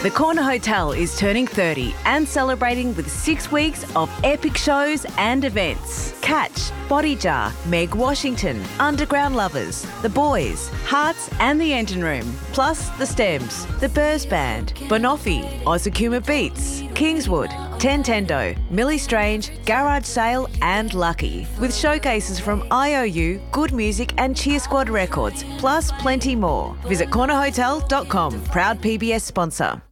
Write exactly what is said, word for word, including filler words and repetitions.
The Corner Hotel is turning thirty and celebrating with six weeks of epic shows and events. Catch Body Jar, Meg Washington, Underground Lovers, The Boys, Hearts and the Engine Room, plus The Stems, The Burrs Band, Bonoffy, Ozakuma Beats, Kingswood, Tentendo, Millie Strange, Garage Sale and Lucky, with showcases from I O U, Good Music and Cheer Squad Records, plus plenty more. Visit corner hotel dot com, proud P B S sponsor.